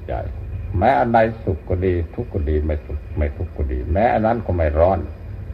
ใจแม้อันใดสุขก็ดีทุกข์ก็ดีไม่สุขไม่ทุกข์ก็ดีแม้อันนั้นก็ไม่ร้อน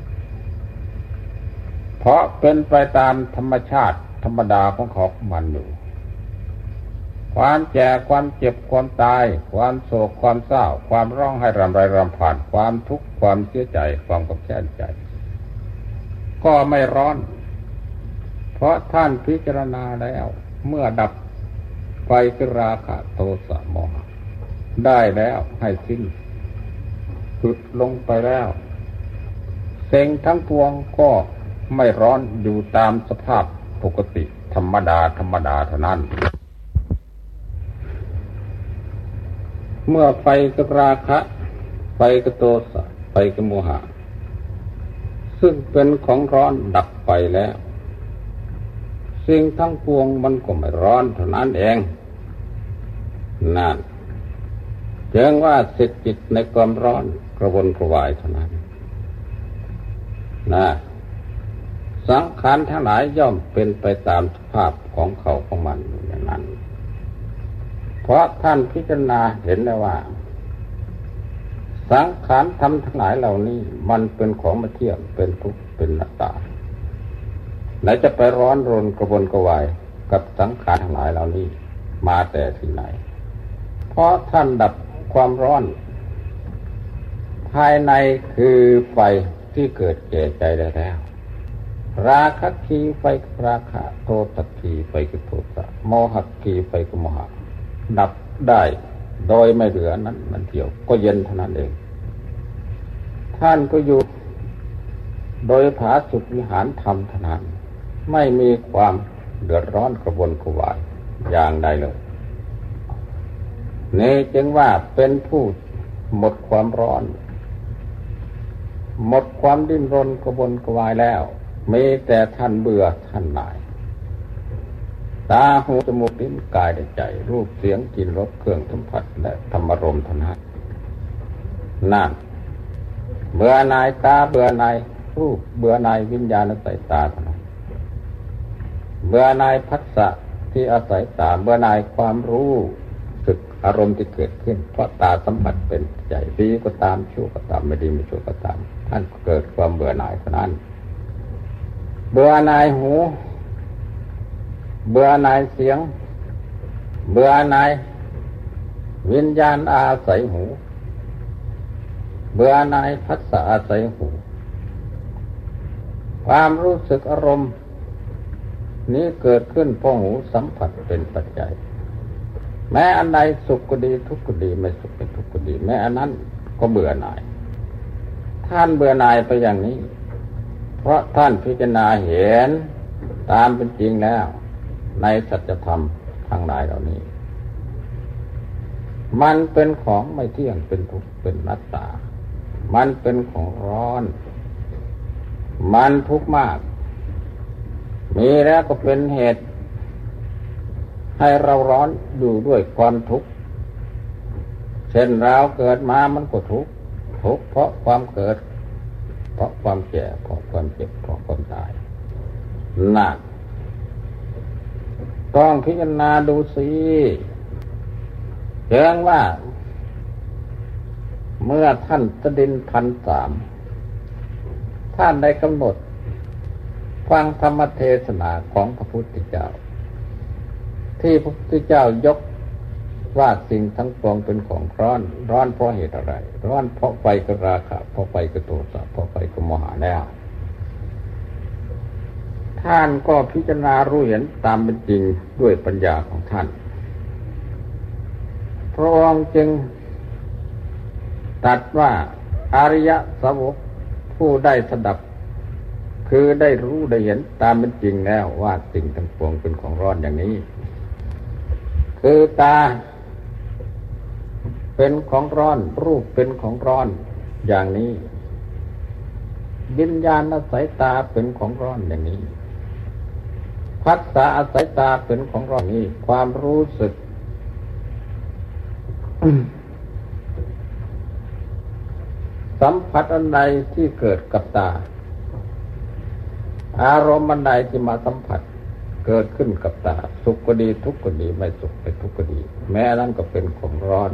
เพราะเป็นไปตามธรรมชาติธรรมดาของเขาของมันอยู่ความแก่ความเจ็บความตายความโศกความเศร้าความร้องไห้รำไรรำพันความทุกข์ความเสียใจความขับแค้นใจก็ไม่ร้อนเพราะท่านพิจารณาแล้วเมื่อดับไฟคือราคะโทสะโมหะได้แล้วให้สิ้นสุดลงไปแล้วสิ่งทั้งปวงก็ไม่ร้อนอยู่ตามสภาพปกติธรรมดาเท่านั้นเมื่อไฟกับราคะไฟกับโทสะไฟกับโมหะซึ่งเป็นของร้อนดับไปแล้วสิ่งทั้งปวงมันก็ไม่ร้อนเท่านั้นเองนั่นเพียงว่าสิทธิจิตในความร้อนกระวนกระวายเท่านั้นนะสังขารทั้งหลายย่อมเป็นไปตามสภาพของเขาของมันอย่างนั้นเพราะท่านพิจารณาเห็นแล้วว่าสังขารธรรมทั้งหลายเหล่านี้มันเป็นของไม่เที่ยงเป็นทุกข์เป็นอนัตตาไหนจะไปร้อนรนกระวนกระวายกับสังขารทั้งหลายเหล่านี้มาแต่ที่ไหนเพราะท่านดับความร้อนภายในคือไฟที่เกิดแก่ใจได้แล้วราคะขีไฟกับราคะโทสะขีไฟกับโทสะโมหะขีไฟกับโมหะดับได้โดยไม่เหลือนั้นมันเที่ยวก็เย็นเท่านั้นเองท่านก็อยู่โดยผาสุกวิหารธรรมเท่านั้นไม่มีความเดือดร้อนกระวนกระวายอย่างใดเลยนี่จึงว่าเป็นผู้หมดความร้อนหมดความดิ้นรนกระวนกระวายแล้วมีแต่ท่านเบื่อท่านหน่ายตาหูจมูกลิ้นกายและใจรูปเสียงกลิ่นรสเครื่องสัมผัสและธรรมารมณ์เท่านั้นนั่นเบื่อหน่ายตาเบื่อหน่ายรูปเบื่อหน่ายวิญญาณอาศัยตาเท่านั้นเบื่อหน่ายผัสสะที่อาศัยตาเบื่อหน่ายความรู้สึกอารมณ์ที่เกิดขึ้นเพราะตาสัมผัสเป็นใจดีก็ตามชั่วก็ตามไม่ดีไม่ชั่วก็ตามท่านเกิดความเบื่อหน่ายเท่านั้นเบื่อหน่ายหูเบื่อหน่ายเสียงเบื่อหน่ายวิญญาณอาศัยหูเบื่อหน่ายผัสสะอาศัยหูความรู้สึกอารมณ์นี้เกิดขึ้นเพราะหูสัมผัสเป็นปัจจัยแม้อันใดสุขก็ดีทุกข์ก็ดีไม่สุขไม่ทุกข์ก็ดีแม้อันนั้นก็เบื่อหน่ายท่านเบื่อหน่ายไปอย่างนี้เพราะท่านพิจารณาเห็นตามเป็นจริงแล้วในสัจธรรมทั้งหลายเหล่านี้มันเป็นของไม่เที่ยงเป็นทุกข์เป็นอนัตตามันเป็นของร้อนมันทุกข์มากมีแล้วก็เป็นเหตุให้เราร้อนอยู่ด้วยความทุกข์เช่นเราเกิดมามันก็ทุกข์เพราะความเกิดเพราะความแก่เพราะความเจ็บเพราะความตายนั่นต้องพิจารณาดูสิเพียงว่าเมื่อท่านตดิน1,300ท่านได้กำหนดฟังธรรมเทศนาของพระพุทธเจ้าที่พระพุทธเจ้ายกว่าสิ่งทั้งปวงเป็นของร้อนเพราะเหตุอะไรร้อนเพราะไฟกับราคะเพราะไฟกับโทสะเพราะไฟกับโมหะแล้วท่านก็พิจารณารู้เห็นตามเป็นจริงด้วยปัญญาของท่านพระองค์จึงตรัสว่าอริยสาวกผู้ได้สดับคือได้รู้ได้เห็นตามเป็นจริงแล้วว่าสิ่งทั้งปวงเป็นของร้อนอย่างนี้คือตาเป็นของร้อนรูปเป็นของร้อนอย่างนี้วิญญาณอาศัยตาเป็นของร้อนอย่างนี้ผัสสะอาศัยตาเป็นของร้อนนี้ความรู้สึก สัมผัสอันใดที่เกิดกับตาอารมณ์อันใดที่มาสัมผัสเกิดขึ้นกับตาสุขก็ดีทุกข์ก็ดีไม่สุขไม่ทุกข์ก็ดีแม้นั้นก็เป็นของร้อน